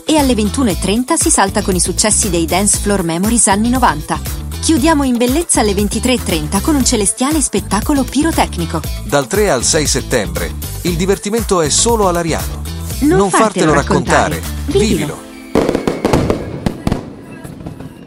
E alle 21:30 si salta con i successi dei Dance Floor Memories anni 90. Chiudiamo in bellezza alle 23:30 con un celestiale spettacolo pirotecnico. Dal 3 al 6 settembre il divertimento è solo all'Ariano. Non fartelo raccontare, vivilo.